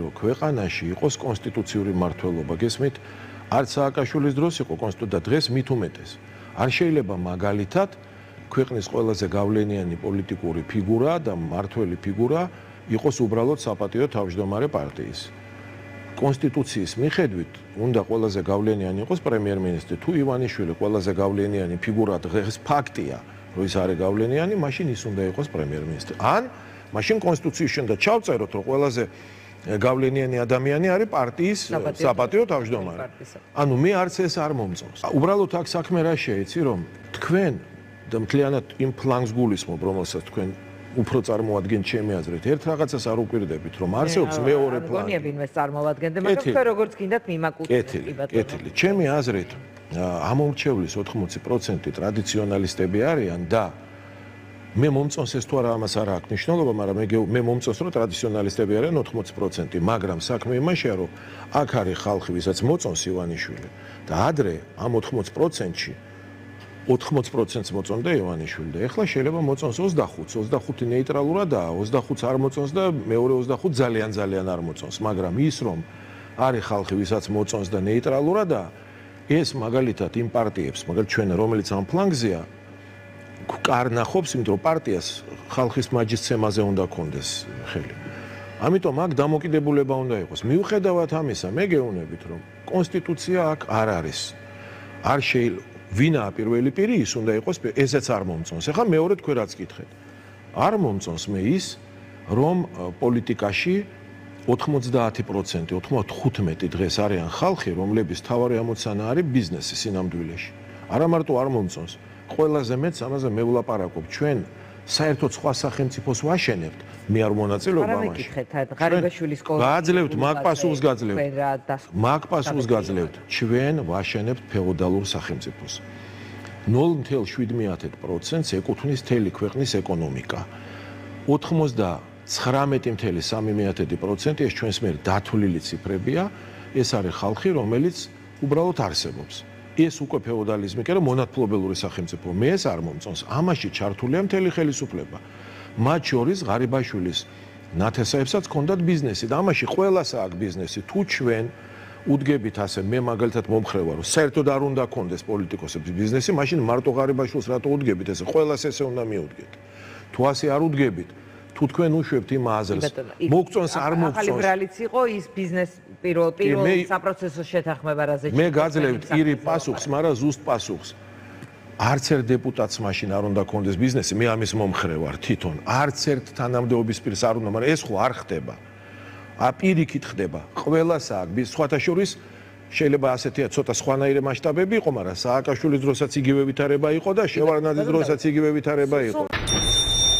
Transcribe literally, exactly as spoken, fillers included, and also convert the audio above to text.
რომ ქვეყანაში იყოს კონსტიტუციური მმართველობა. გესმით? არც სააკაშვილის დროს იყო კონსტიტუცია, დღეს მით უმეტეს. არ შეიძლება მაგალითად ქვეყნის ყველაზე გავლენიანი პოლიტიკური ფიგურა და მმართველი ფიგურა იყოს უბრალოდ საპატიო თავმჯდომარე პარტიის. კონსტიტუციის მიხედვით უნდა ყველაზე გავლენიანი იყოს პრემიერ-მინისტრი. თუ ივანიშვილი ყველაზე გავლენიანი ფიგურა დღეს ფაქტია, რომ ის არის გავლენიანი, მაშინ ის უნდა იყოს პრემიერ-მინისტრი. ან მაშინ კონსტიტუციაში უნდა ჩავწეროთ, რომ ყველაზე გავლენიანი ადამიანი არის პარტიის საპატიო თავმჯდომარე. ანუ მე არც ეს არ მომწონს. უბრალოდ აქ საქმე რა შეიცი, რომ თქვენ და მთლიანად იმ ფლანგს გულისხმობ, რომელსაც თქვენ უფრო წარმოადგენთ ჩემი აზრით. ერთ რაღაცას არ უკვირდებით, რომ არსებობს მეორე ფლანგი. გონია ვინმეს წარმოადგენდე, მაგრამ თქვენ როგორც გინდათ მიმაკუთვნეთ. კეთილი. ჩემი აზრით, ამომრჩევლის ოთხმოცი პროცენტი ტრადიციონალისტები არიან და მე მომწონს ეს თუ არა ამას არ აქვს მნიშვნელობა, მაგრამ მე მომწონს რომ ტრადიციონალისტები არიან ოთხმოცი პროცენტი, მაგრამ საქმე იმაშია, რომ აქ არის ხალხი, ვისაც მოწონს ივანიშვილი და ადრე ამ ოთხმოცი პროცენტში ოთხმოცი პროცენტს მოწონდა ივანიშვილი და ეხლა შეიძლება მოწონს ოცდახუთს, ოცდახუთი ნეიტრალურადაა, ოცდახუთს არ მოწონს და მეორე ოცდახუთს ძალიან ძალიან არ მოწონს, მაგრამ ის რომ არის ხალხი, ვისაც მოწონს და ნეიტრალურადაა, ეს მაგალითად იმ პარტიებს, მაგალითად ჩვენ რომელიც ამ ფლანგზეა კარ ნახობს, იმიტომ რომ პარტიას ხალხის მაჯისცემაზე უნდა კონდეს ხელი. ამიტომ აქ დამოკიდებულება უნდა იყოს. მიუხედავად ამისა, მე გეუბნებით, რომ კონსტიტუცია აქ არ არის. არ შეიძლება ვინაა პირველი პირი, ის უნდა იყოს, ესეც არ მომწონს. ეხლა მეორე თქვენ რაც გითხეთ. არ მომწონს მე ის, რომ პოლიტიკაში ოთხმოცდაათი პროცენტი, ოთხმოცდათხუთმეტი დღეს არიან ხალხი, რომლების თავარი ამოცანა არის ბიზნესი სინამდვილეში. არა მარტო არ მომწონს, ყველაზე მეც ამაზე მე ვლაპარაკობ. ჩვენ საერთოდ სხვა სახელმწიფოს ვაშენებთ, მე არ მონაწილეობ ამაში. ღარიბაშვილის კოლონია. გააძლევთ, მაგ პასუხს გააძლევთ. მაგ პასუხს გააძლევთ. ჩვენ ვაშენებთ ფეოდალურ სახელმწიფოს. ნულ ათი შვიდმეათე პროცენტს ეკუთვნის მთელი ქვეყნის ეკონომიკა. ოცდამოცდათხმეტი ათი სამი პროცენტი ეს ჩვენს მიერ დათვლილი ციფრებია, ეს არის ხალხი, რომელიც უბრალოდ არსებობს. ეს უკვე ფეოდალიზმი კი არა, მონათმფლობელური სახელმწიფო. მე ეს არ მომწონს. ამაში ჩართულია მთელი ხელისუფლება. მათ შორის ღარიბაშვილის ნათესაებსაც ჰქონდათ ბიზნესი და ამაში ყველას აქვს ბიზნესი. თუ ჩვენ უდგებით ასე, მე მაგალითად მომხრევა, რომ საერთოდ არ უნდა ჰქონდეს პოლიტიკოსების ბიზნესი, მაშინ მარტო ღარიბაშვილს რატო უდგებით ესე? ყველას ესე უნდა მიუდგეთ. თუ ასე არ უდგებით, თუ თქვენ უშვებთ იმ აზრს, მოგწონს არ მოგწონს. ახალი ბრალიც იყო ის ბიზნეს პირველ პირველ საპროცესო შეთანხმება რაზე. მე გაძლევთ ირი პასუხს, მაგრამ ზუსტ პასუხს. არც ერთ დეპუტატს მაშინ არ უნდა ქონდეს ბიზნესი, მე ამის მომხრე ვარ თვითონ. არც ერთ თანამდებობის პირს არ უნდა, მაგრამ ეს ხო არ ხდება. ა პირიქით ხდება. ყველას აქვს, სხვათა შორის შეიძლება ასეთია ცოტა სხვანაირი მასშტაბები იყო, მაგრამ სააკაშვილის დროსაც იგივე ვითარება იყო და შევარდნაძის დროსაც იგივე ვითარება იყო.